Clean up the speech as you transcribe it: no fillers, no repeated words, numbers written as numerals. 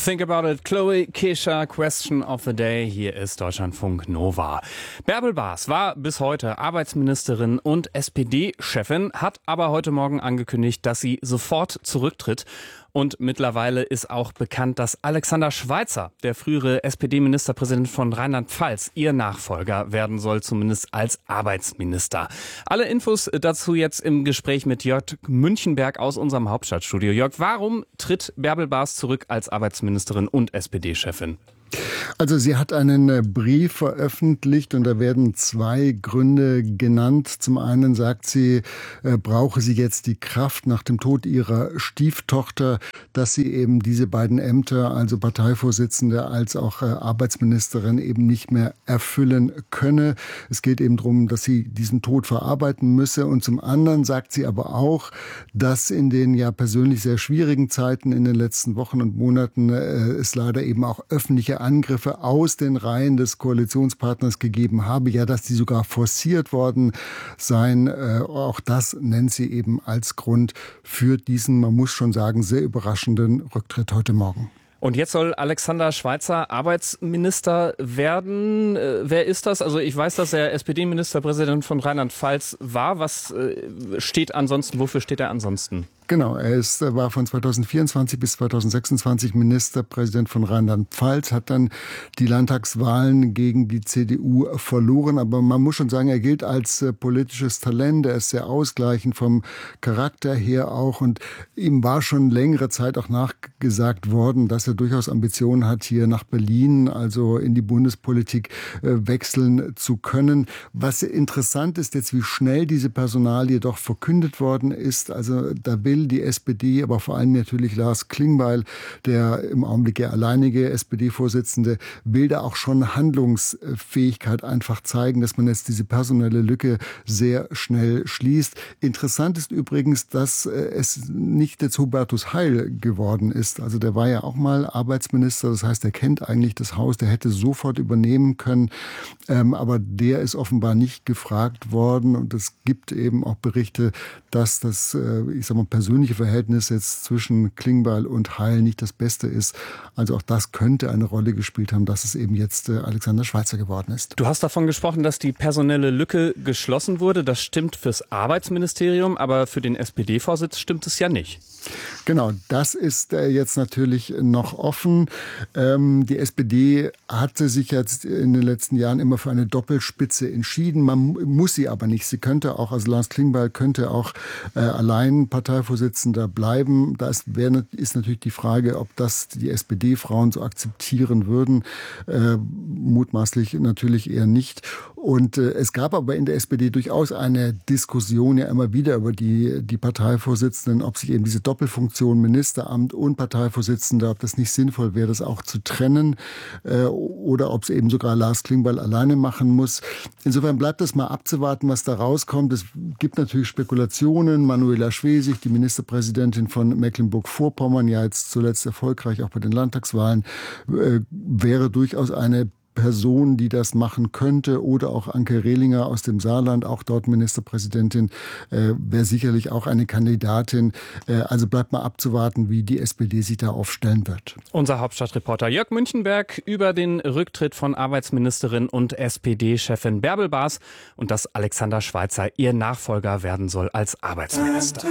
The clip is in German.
Think About It, Chloe Kesha, Question of the Day. Hier ist Deutschlandfunk Nova. Bärbel Baas war bis heute Arbeitsministerin und SPD-Chefin, hat aber heute Morgen angekündigt, dass sie sofort zurücktritt. Und mittlerweile ist auch bekannt, dass Alexander Schweitzer, der frühere SPD-Ministerpräsident von Rheinland-Pfalz, ihr Nachfolger werden soll, zumindest als Arbeitsminister. Alle Infos dazu jetzt im Gespräch mit Jörg Münchenberg aus unserem Hauptstadtstudio. Jörg, warum tritt Bärbel Baas zurück als Arbeitsministerin und SPD-Chefin? Also sie hat einen Brief veröffentlicht und da werden zwei Gründe genannt. Zum einen sagt sie, brauche sie jetzt die Kraft nach dem Tod ihrer Stieftochter, dass sie eben diese beiden Ämter, also Parteivorsitzende als auch Arbeitsministerin, eben nicht mehr erfüllen könne. Es geht eben darum, dass sie diesen Tod verarbeiten müsse. Und zum anderen sagt sie aber auch, dass in den ja persönlich sehr schwierigen Zeiten in den letzten Wochen und Monaten es leider eben auch öffentliche Angriffe aus den Reihen des Koalitionspartners gegeben habe, ja, dass die sogar forciert worden seien. Auch das nennt sie eben als Grund für diesen, man muss schon sagen, sehr überraschenden Rücktritt heute Morgen. Und jetzt soll Alexander Schweitzer Arbeitsminister werden. Wer ist das? Also ich weiß, dass er SPD-Ministerpräsident von Rheinland-Pfalz war. Was steht ansonsten? Wofür steht er ansonsten? Genau, war von 2024 bis 2026 Ministerpräsident von Rheinland-Pfalz, hat dann die Landtagswahlen gegen die CDU verloren. Aber man muss schon sagen, er gilt als politisches Talent. Er ist sehr ausgleichend vom Charakter her auch. Und ihm war schon längere Zeit auch nachgesagt worden, dass er durchaus Ambitionen hat, hier nach Berlin, also in die Bundespolitik wechseln zu können. Was interessant ist jetzt, wie schnell diese Personalie doch verkündet worden ist. Also da will die SPD, aber vor allem natürlich Lars Klingbeil, der im Augenblick ja alleinige SPD-Vorsitzende, will da auch schon Handlungsfähigkeit einfach zeigen, dass man jetzt diese personelle Lücke sehr schnell schließt. Interessant ist übrigens, dass es nicht jetzt Hubertus Heil geworden ist. Also der war ja auch mal Arbeitsminister, das heißt, er kennt eigentlich das Haus, der hätte sofort übernehmen können, aber der ist offenbar nicht gefragt worden und es gibt eben auch Berichte, dass das, persönliche Verhältnis jetzt zwischen Klingbeil und Heil nicht das Beste ist. Also auch das könnte eine Rolle gespielt haben, dass es eben jetzt Alexander Schweitzer geworden ist. Du hast davon gesprochen, dass die personelle Lücke geschlossen wurde. Das stimmt fürs Arbeitsministerium, aber für den SPD-Vorsitz stimmt es ja nicht. Genau, das ist jetzt natürlich noch offen. Die SPD hatte sich jetzt in den letzten Jahren immer für eine Doppelspitze entschieden. Man muss sie aber nicht. Sie könnte auch, also Lars Klingbeil könnte auch allein Parteivorsitzender bleiben. Da ist natürlich die Frage, ob das die SPD-Frauen so akzeptieren würden. Mutmaßlich natürlich eher nicht. Und es gab aber in der SPD durchaus eine Diskussion ja immer wieder über die Parteivorsitzenden, ob sich eben diese Doppelfunktion Ministeramt und Parteivorsitzender, ob das nicht sinnvoll wäre, das auch zu trennen oder ob es eben sogar Lars Klingbeil alleine machen muss. Insofern bleibt das mal abzuwarten, was da rauskommt. Es gibt natürlich Spekulationen. Manuela Schwesig, die Ministerpräsidentin von Mecklenburg-Vorpommern, ja jetzt zuletzt erfolgreich auch bei den Landtagswahlen, wäre durchaus eine Person, die das machen könnte, oder auch Anke Rehlinger aus dem Saarland, auch dort Ministerpräsidentin, wäre sicherlich auch eine Kandidatin. Also bleibt mal abzuwarten, wie die SPD sich da aufstellen wird. Unser Hauptstadtreporter Jörg Münchenberg über den Rücktritt von Arbeitsministerin und SPD-Chefin Bärbel Baas und dass Alexander Schweitzer ihr Nachfolger werden soll als Arbeitsminister.